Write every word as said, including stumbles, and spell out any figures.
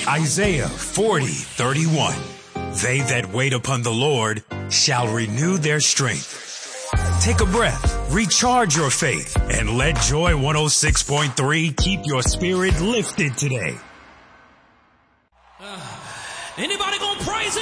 Isaiah forty thirty-one. They that wait upon the Lord shall renew their strength. Take a breath, recharge your faith, and let Joy one oh six point three keep your spirit lifted today. Uh, anybody gonna praise him?